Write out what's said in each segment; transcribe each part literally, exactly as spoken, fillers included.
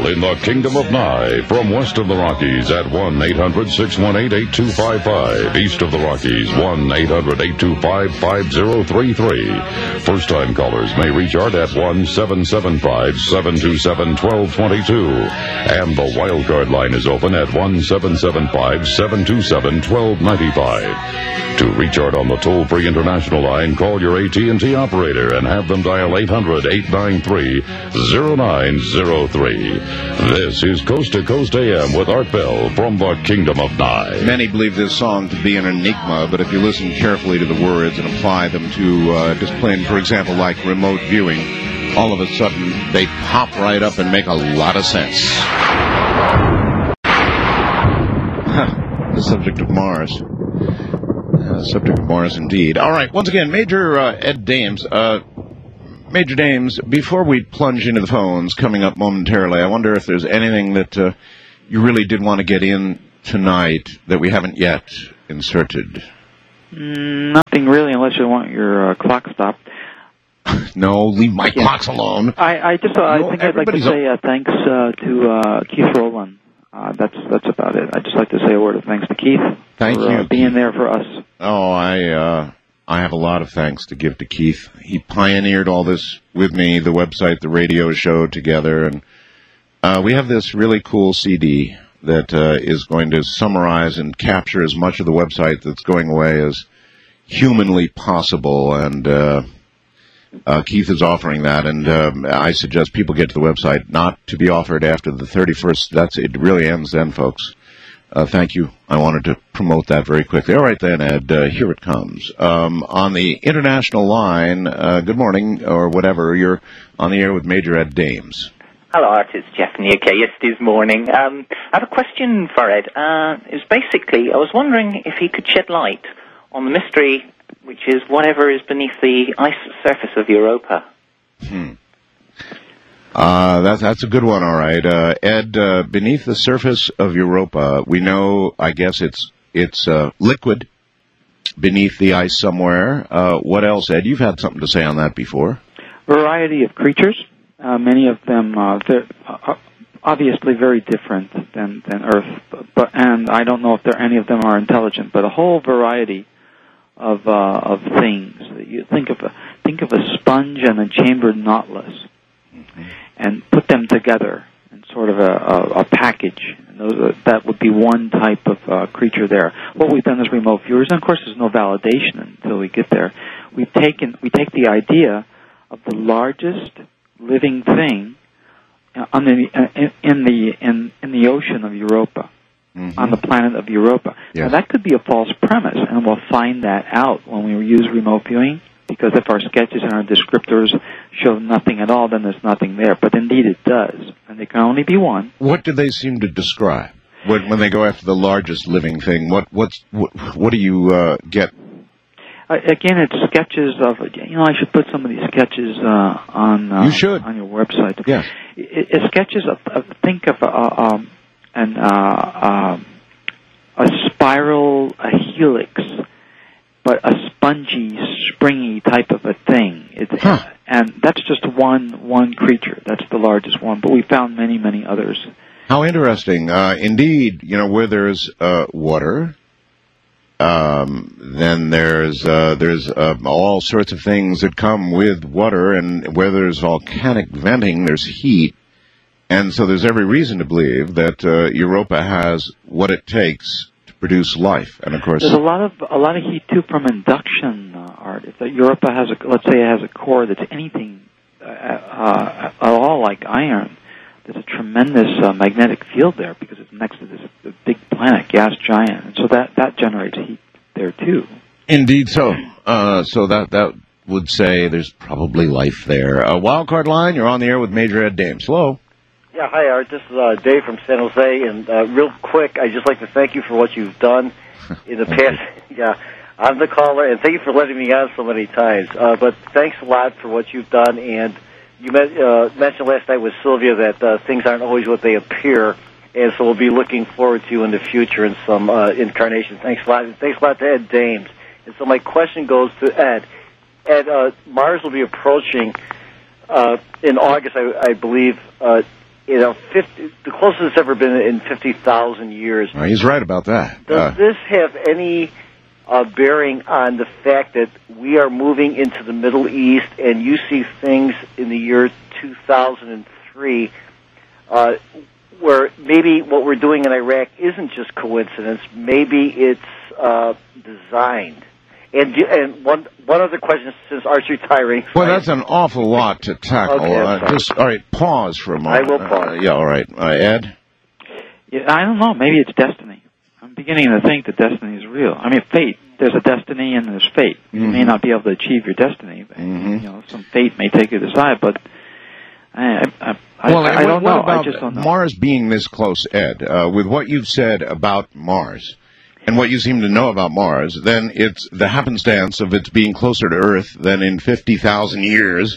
in the Kingdom of Nye. From west of the Rockies at one eight hundred six one eight eight two five five. East of the Rockies, one eight hundred eight two five five zero three three. First-time callers may reach Art at one seven seven five seven two seven one two two two. And the wildcard line is open at one seven seven five seven two seven one two nine five. To reach Art on the toll-free international line, call your A T and T operator and have them dial eight hundred eight nine three zero nine zero three. This is Coast to Coast A M with Art Bell from the Kingdom of Nye. Many believe this song to be an enigma, but if you listen carefully to the words and apply them to uh, discipline, for example, like remote viewing, all of a sudden they pop right up and make a lot of sense. The subject of Mars. Uh, subject of Mars, indeed. All right, once again, Major uh, Ed Dames. Uh, Major Dames, before we plunge into the phones coming up momentarily, I wonder if there's anything that uh, you really did want to get in tonight that we haven't yet inserted. Mm, nothing really, unless you want your uh, clock stopped. No, leave my yeah. clocks alone. I, I just, uh, I no, think I'd like to say uh, thanks uh, to uh, Keith Rowland. Uh, that's that's about it. I'd just like to say a word of thanks to Keith Thank for you. Uh, being there for us. Oh, I uh, I have a lot of thanks to give to Keith. He pioneered all this with me, the website, the radio show together, and uh, we have this really cool C D that uh, is going to summarize and capture as much of the website that's going away as humanly possible, and uh, uh, Keith is offering that, and um, I suggest people get to the website, not to be offered after the thirty-first. That's it really ends then, folks. Uh, thank you. I wanted to promote that very quickly. All right, then, Ed, uh, here it comes. Um, on the international line, uh, good morning, or whatever, you're on the air with Major Ed Dames. Hello, Art. It's Jeff in the U K. Yes, it is morning. Um, I have a question for Ed. Uh, it's basically, I was wondering if he could shed light on the mystery, which is whatever is beneath the ice surface of Europa. Hmm. Uh, that's, that's a good one, all right. Uh, Ed, uh, beneath the surface of Europa, we know, I guess it's, it's, uh, liquid beneath the ice somewhere. Uh, what else, Ed? You've had something to say on that before. Variety of creatures, uh, many of them, uh, uh, obviously very different than, than Earth, but, and I don't know if there, any of them are intelligent, but a whole variety of, uh, of things. You think of a, think of a sponge and a chambered nautilus. And put them together in sort of a, a, a package. And those are, that would be one type of uh, creature there. What we've done as remote viewers, and of course there's no validation until we get there, we've taken, we take the idea of the largest living thing on the, in, in the in, in the ocean of Europa, mm-hmm. on the planet of Europa. Yes. Now that could be a false premise, and we'll find that out when we use remote viewing. Because if our sketches and our descriptors show nothing at all, then there's nothing there. But indeed it does, and there can only be one. What do they seem to describe when, when they go after the largest living thing? What what's what, what do you uh, get? Uh, again, it's sketches of. You know, I should put some of these sketches uh, on. Uh, you should on your website. Yes. It, it's sketches of, of think of uh, um, an uh, uh, a spiral, a helix. But a spongy, springy type of a thing. It's, huh. And that's just one one creature. That's the largest one. But we found many, many others. How interesting. Uh, indeed, you know, where there's uh, water, um, then there's uh, there's uh, all sorts of things that come with water. And where there's volcanic venting, there's heat. And so there's every reason to believe that uh, Europa has what it takes produce life, and of course there's a lot of a lot of heat too from induction uh, art. If the Europa has a, let's say it has a core that's anything uh, uh, at all like iron, there's a tremendous uh, magnetic field there because it's next to this, this big planet, gas giant, and so that that generates heat there too. Indeed, so uh, so that that would say there's probably life there. Uh, Wildcard line, you're on the air with Major Ed Dames. Hello. Yeah, hi, Art. This is uh, Dave from San Jose, and uh, real quick, I'd just like to thank you for what you've done in the past. Yeah, I'm the caller, and thank you for letting me on so many times. Uh, but thanks a lot for what you've done, and you met, uh, mentioned last night with Sylvia that uh, things aren't always what they appear, and so we'll be looking forward to you in the future in some uh, incarnation. Thanks a lot, and thanks a lot to Ed Dames. And so my question goes to Ed. Ed, uh, Mars will be approaching uh, in August, I, I believe, uh, you know, fifty, the closest it's ever been in fifty thousand years. Uh, he's right about that. Does Uh, this have any uh, bearing on the fact that we are moving into the Middle East and you see things in the year two thousand three uh, where maybe what we're doing in Iraq isn't just coincidence, maybe it's uh, designed? And and one one other question, since Art's retiring. well, that's an awful lot to tackle. Okay, I'm uh, sorry. just all right. Pause for a moment. I will pause. Uh, yeah, all right. Uh, Ed. Yeah, I don't know. Maybe it's destiny. I'm beginning to think that destiny is real. I mean, fate. There's a destiny and there's fate. You Mm-hmm. may not be able to achieve your destiny. But, Mm-hmm. You know, some fate may take you aside, but I, I, I, Well, I, I what- don't what know. about I just don't know. Mars being this close, Ed? Uh, with what you've said about Mars and what you seem to know about Mars, then it's the happenstance of its being closer to Earth than in fifty thousand years.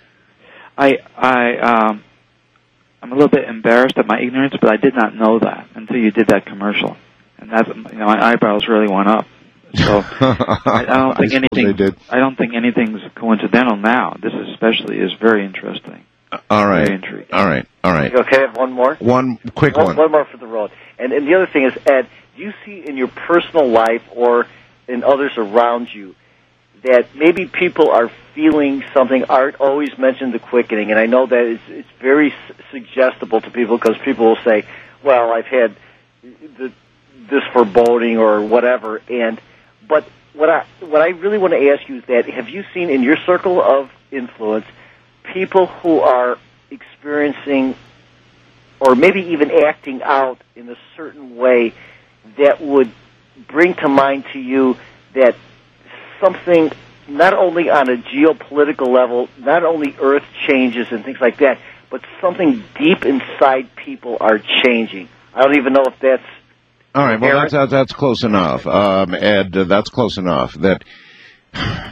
I, I, um, I'm a little bit embarrassed at my ignorance, but I did not know that until you did that commercial, and that's, you know, my eyebrows really went up. So I, I don't think I suppose anything. they did. I don't think anything's coincidental now. This especially is very interesting. All right. Very intriguing. All right. All right. Okay, I have one more. One quick One, one. one more for the road. And, and the other thing is, Ed, do you see in your personal life or in others around you that maybe people are feeling something? Art always mentioned the quickening, and I know that it's, it's very s- suggestible to people because people will say, well, I've had the, this foreboding or whatever. And But what I, what I really want to ask you is that have you seen in your circle of influence people who are experiencing or maybe even acting out in a certain way that would bring to mind to you that something, not only on a geopolitical level, not only Earth changes and things like that, but something deep inside people are changing? I don't even know if that's... All right. Well, Aaron? that's that's, that's close enough, um, Ed. Uh, that's close enough. That. Uh,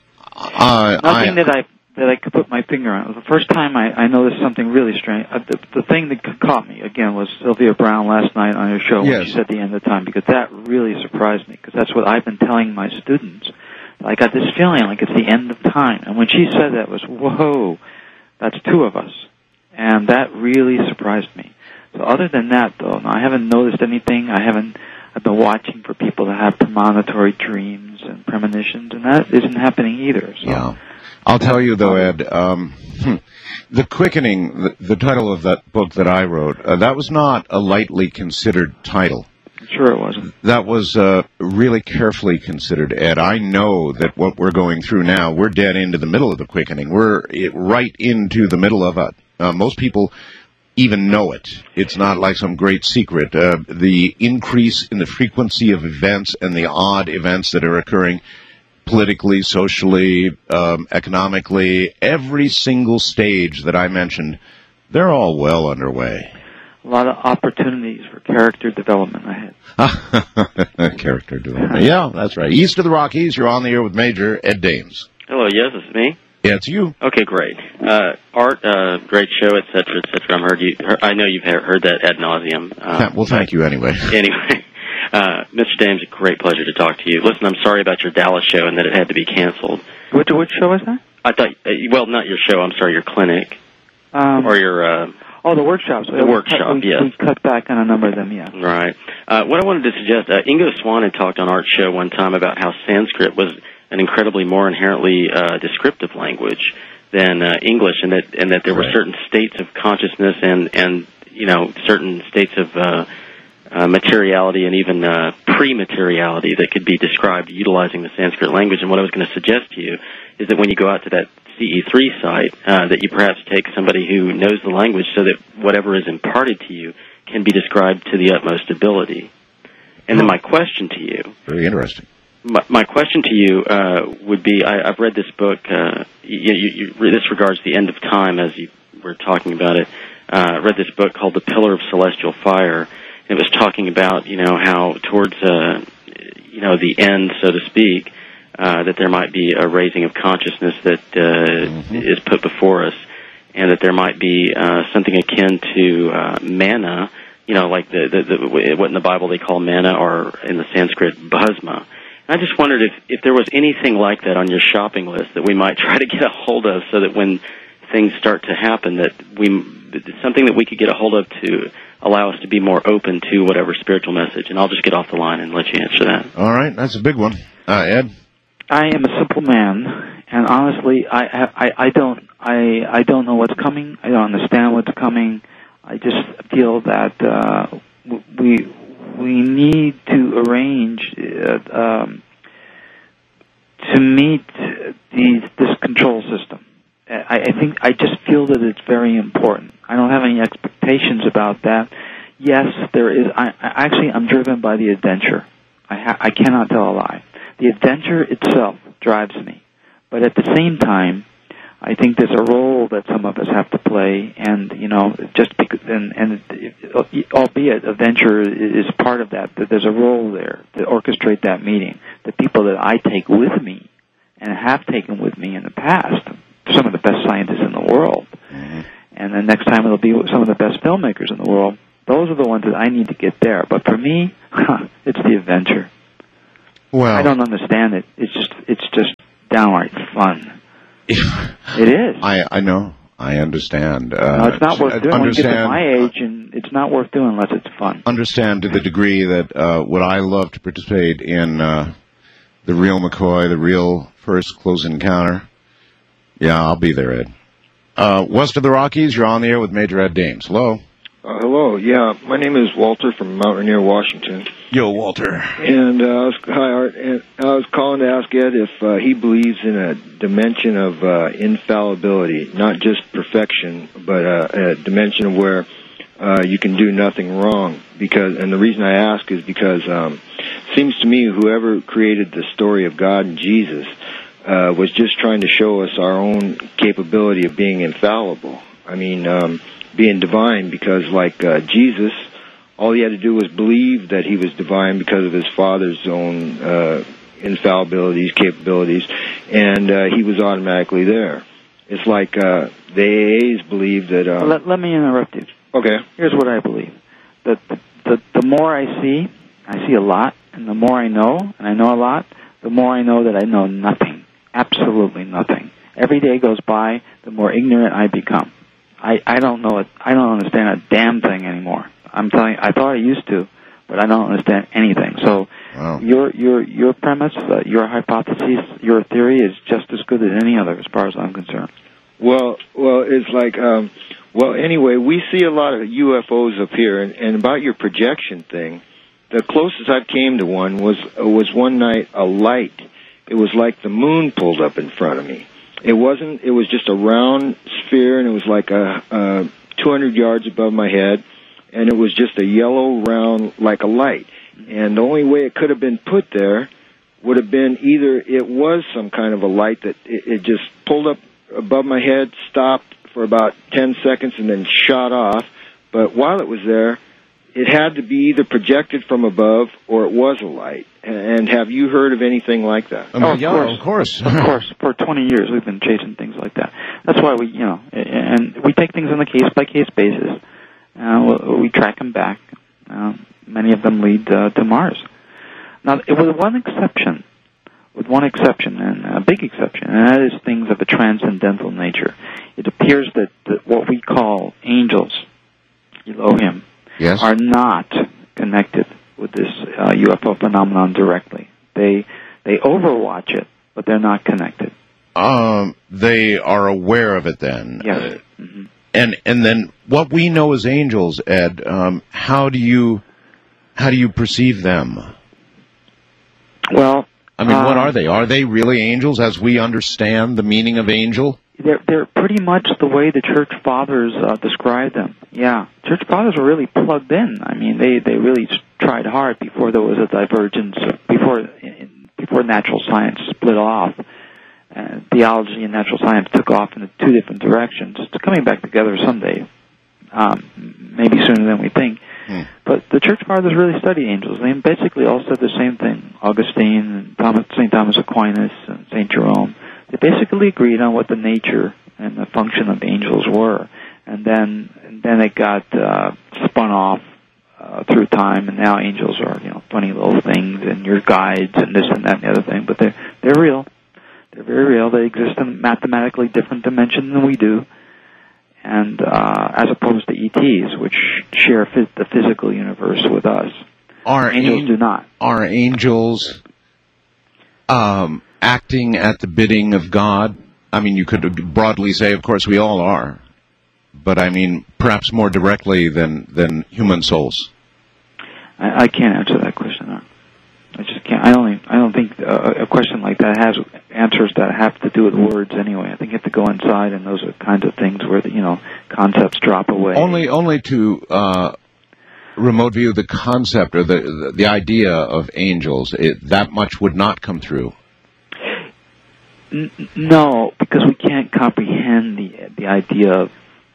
Nothing I, that I that I could put my finger on. It was the first time I, I noticed something really strange. Uh, the, the thing that c- caught me again was Sylvia Brown last night on her show when Yes. she said the end of time, because that really surprised me. Because that's what I've been telling my students. I got this feeling like it's the end of time, and when she said that, it was whoa, that's two of us, and that really surprised me. So other than that, though, no, I haven't noticed anything. I haven't. I've been watching for people to have premonitory dreams and premonitions, and that isn't happening either. So. yeah. I'll tell you though, Ed. Um, the Quickening, the, the title of that book that I wrote, uh, that was not a lightly considered title. I'm sure it wasn't. That was uh, really carefully considered, Ed. I know that what we're going through now, we're dead into the middle of the quickening. We're it, right into the middle of it. Uh, most people even know it. It's not like some great secret. Uh, the increase in the frequency of events and the odd events that are occurring politically, socially, um, economically, every single stage that I mentioned, they're all well underway. A lot of opportunities for character development ahead. Character development. Yeah, that's right. East of the Rockies, you're on the air with Major Ed Dames. Hello, yes, it's me. Yeah, it's you. Okay, great. Uh, Art, uh, great show, et cetera, et cetera. I'm heard you, I know you've heard that ad nauseum. Uh, well, thank you anyway. Anyway, uh, Mister Dames, a great pleasure to talk to you. Listen, I'm sorry about your Dallas show and that it had to be canceled. Which, which show was that? I thought, uh, well, not your show, I'm sorry, your clinic. Um, or your, uh... Oh, the workshops. The we workshop, cut, we, yes. We cut back on a number of them, yeah. Right. Uh, what I wanted to suggest, uh, Ingo Swann had talked on Art's show one time about how Sanskrit was an incredibly more inherently uh, descriptive language than uh, English, and that and that there were Right. certain states of consciousness and and you know certain states of uh, uh, materiality and even uh, pre-materiality that could be described utilizing the Sanskrit language. And what I was going to suggest to you is that when you go out to that C E three site, uh, that you perhaps take somebody who knows the language so that whatever is imparted to you can be described to the utmost ability. And then my question to you, Very interesting. my, my question to you uh, would be, I, I've read this book, uh, you, you, you, this regards the end of time as you were talking about it. Uh, I read this book called The Pillar of Celestial Fire. It was talking about, you know, how towards, uh, you know, the end, so to speak, Uh, that there might be a raising of consciousness that uh, mm-hmm. is put before us, and that there might be uh, something akin to uh, manna, you know, like the, the, the what in the Bible they call manna, or in the Sanskrit bhasma. And I just wondered if, if there was anything like that on your shopping list that we might try to get a hold of, so that when things start to happen, that we something that we could get a hold of to allow us to be more open to whatever spiritual message. And I'll just get off the line and let you answer that. All right, that's a big one. Uh, Ed? I am a simple man, and honestly, I, I, I don't, I, I don't know what's coming. I don't understand what's coming. I just feel that uh, we, we need to arrange uh, um, to meet these, this control system. I, I think I just feel that it's very important. I don't have any expectations about that. Yes, there is. I, I actually I'm driven by the adventure. I, ha, I cannot tell a lie. The adventure itself drives me, but at the same time, I think there's a role that some of us have to play, and you know, just because, and, and albeit adventure is part of that, that there's a role there to orchestrate that meeting. The people that I take with me and have taken with me in the past, some of the best scientists in the world, mm-hmm. and then next time it'll be some of the best filmmakers in the world. Those are the ones that I need to get there. But for me, huh, it's the adventure. Well, I don't understand it. It's just, it's just downright fun. it is. I, I know. I understand. Uh, no, it's not worth doing. When you get to my uh, age, and it's not worth doing unless it's fun. Understand to the degree that uh, would I love to participate in uh, the real McCoy, the real first close encounter? Yeah, I'll be there, Ed. Uh, west of the Rockies, you're on the air with Major Ed Dames. Hello. Uh, hello. Yeah, my name is Walter from Mount Rainier, Washington. Yo, Walter. And uh, I was, hi, Art. And I was calling to ask Ed if uh, he believes in a dimension of uh, infallibility, not just perfection, but uh, a dimension where uh, you can do nothing wrong. Because, and the reason I ask is because um, it seems to me whoever created the story of God and Jesus uh, was just trying to show us our own capability of being infallible. I mean, um, being divine, because like uh, Jesus, all he had to do was believe that he was divine because of his Father's own uh, infallibilities, capabilities, and uh, he was automatically there. It's like uh, the A As believe that... Uh, well, let, let me interrupt you. Okay. Here's what I believe. That the, the, the more I see, I see a lot, and the more I know, and I know a lot, the more I know that I know nothing. Absolutely nothing. Every day goes by, the more ignorant I become. I, I don't know it. I don't understand a damn thing anymore. I'm telling you, I thought I used to, but I don't understand anything. So wow. your your your premise, uh, your hypothesis, your theory is just as good as any other, as far as I'm concerned. Well, well, it's like, um, well, anyway, we see a lot of U F Os up here, and, and about your projection thing, the closest I came to one was uh, was one night a light. It was like the moon pulled up in front of me. It wasn't. It was just a round sphere, and it was like a, a two hundred yards above my head, and it was just a yellow round like a light. And the only way it could have been put there would have been either it was some kind of a light that it, it just pulled up above my head, stopped for about ten seconds, and then shot off. But while it was there, it had to be either projected from above or it was a light. And have you heard of anything like that? Um, oh, of yeah, course. of course. Of course. For twenty years, we've been chasing things like that. That's why we, you know, and we take things on a case-by-case basis. Uh, we track them back. Uh, many of them lead uh, to Mars. Now, with one exception, with one exception, and a big exception, and that is things of a transcendental nature. It appears that, that what we call angels, Elohim, yes. are not connected with this uh, U F O phenomenon directly. They they overwatch it, but they're not connected. Um, they are aware of it then. Yes. Uh, mm-hmm. And and then what we know as angels, Ed, um, how do you how do you perceive them? Well, I mean, um, what are they? Are they really angels as we understand the meaning of angel? They're they're pretty much the way the church fathers uh, described them. Yeah, church fathers were really plugged in. I mean, they, they really tried hard before there was a divergence, before before natural science split off. Uh, theology and natural science took off in two different directions. It's coming back together someday, um, maybe sooner than we think. Hmm. But the church fathers really studied angels. They basically all said the same thing. Augustine, and Thomas, Saint Thomas Aquinas, and Saint Jerome. They basically agreed on what the nature and the function of angels were, and then and then it got uh, spun off uh, through time, and now angels are you know funny little things and your guides and this and that and the other thing, but they're they're real. They're very real. They exist in a mathematically different dimension than we do, and uh, as opposed to E Ts, which share phys- the physical universe with us. Are angels an- do not. Are angels um, acting at the bidding of God? I mean, you could broadly say, of course, we all are, but I mean, perhaps more directly than than human souls. I, I can't answer that question. No. I just can't. I don't. I don't think a, a question like that has answers that have to do with words anyway. I think you have to go inside, and those are kinds of things where the, you know concepts drop away. Only, only to uh, remote view the concept or the the, the idea of angels. It, that much would not come through. N- no, because we can't comprehend the the idea of.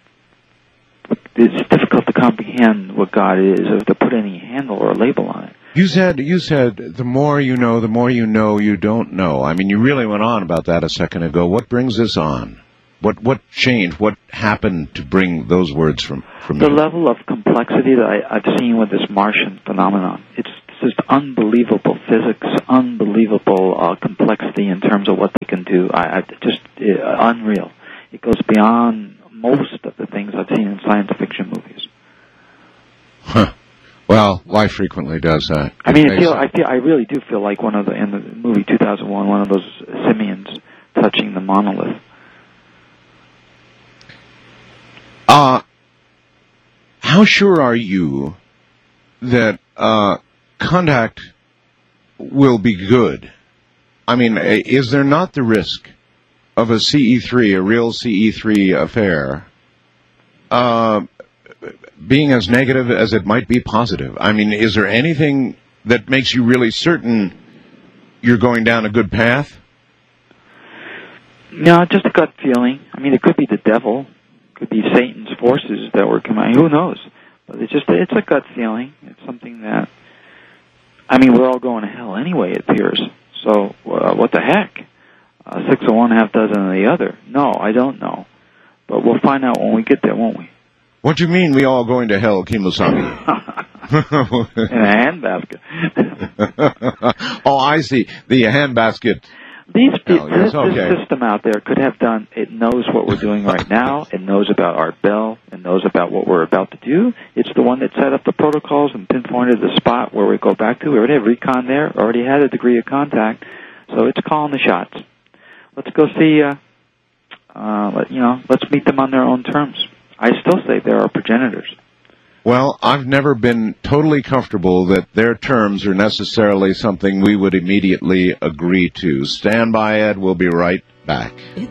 It's difficult to comprehend what God is, or to put any handle or label on it. You said, you said, the more you know, the more you know you don't know. I mean, you really went on about that a second ago. What brings this on? What what changed? What happened to bring those words from, from the you? level of complexity that I, I've seen with this Martian phenomenon? It's just unbelievable physics, unbelievable uh, complexity in terms of what they can do. I, I just uh, unreal. It goes beyond most of the things I've seen in science fiction movies. Huh. Well, life frequently does that. I mean, I feel, I feel, I really do feel like one of the in the movie two thousand one, one of those simians touching the monolith. Uh, how sure are you that uh, contact will be good? I mean, is there not the risk of a C E three, a real C E three affair, uh, being as negative as it might be positive? I mean, is there anything that makes you really certain you're going down a good path? No, just a gut feeling. I mean, it could be the devil, it could be Satan's forces that were coming. Who knows? But it's just it's a gut feeling. It's something that. I mean, we're all going to hell anyway. It appears. So uh, what the heck? Uh, six of one, half dozen of the other. No, I don't know. But we'll find out when we get there, won't we? What do you mean we all going to hell, Kimasabi? In a handbasket. Oh, I see. The handbasket. These people, Oh, yes, this, okay. this system out there could have done, it knows what we're doing right now, it knows about Art Bell, it knows about what we're about to do. It's the one that set up the protocols and pinpointed the spot where we go back to. We already have recon there, already had a degree of contact, so it's calling the shots. Let's go see, uh, uh, let, you know, let's meet them on their own terms. I still say they're our progenitors. Well, I've never been totally comfortable that their terms are necessarily something we would immediately agree to. Stand by, Ed. We'll be right back.